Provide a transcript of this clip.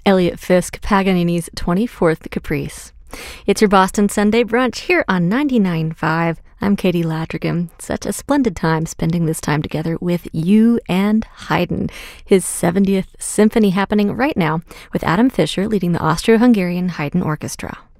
Elliot Fisk, Paganini's 24th Caprice. It's your Boston Sunday brunch here on 99.5. I'm Katie Ladrigan. Such a splendid time spending this time together with you and Haydn. His 70th symphony happening right now with Adam Fischer leading the Austro-Hungarian Haydn Orchestra.